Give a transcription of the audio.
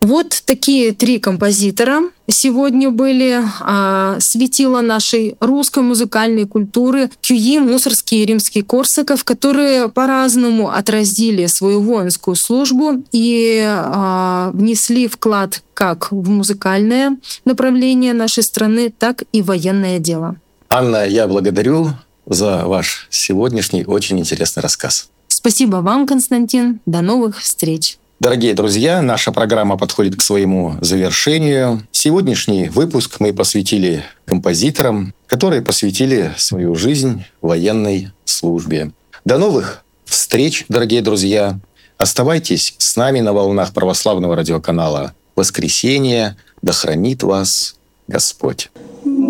Вот такие 3 композитора сегодня были светила нашей русской музыкальной культуры: Кюи, Мусоргский и Римский-Корсаков, которые по-разному отразили свою воинскую службу и внесли вклад как в музыкальное направление нашей страны, так и в военное дело. Анна, я благодарю за ваш сегодняшний очень интересный рассказ. Спасибо вам, Константин. До новых встреч. Дорогие друзья, наша программа подходит к своему завершению. Сегодняшний выпуск мы посвятили композиторам, которые посвятили свою жизнь военной службе. До новых встреч, дорогие друзья. Оставайтесь с нами на волнах православного радиоканала «Воскресенье». Да хранит вас Господь.